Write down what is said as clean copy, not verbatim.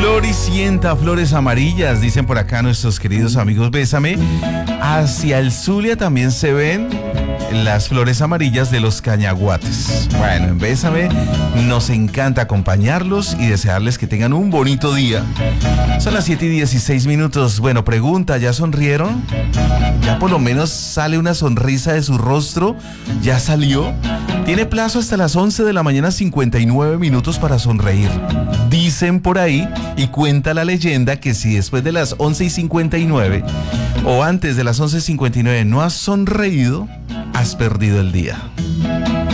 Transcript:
Floricienta, flores amarillas, dicen por acá nuestros queridos amigos Bésame. Hacia el Zulia también se ven las flores amarillas de los cañaguates. Bueno, en Bésame nos encanta acompañarlos y desearles que tengan un bonito día. Son las 7:16. Bueno, pregunta, ¿ya sonrieron? ¿Ya por lo menos sale una sonrisa de su rostro? ¿Ya salió? Tiene plazo hasta las 11 de la mañana, 59 minutos para sonreír. Dicen por ahí, y cuenta la leyenda, que si después de las 11:59 o antes de las 11:59 no has sonreído, has perdido el día.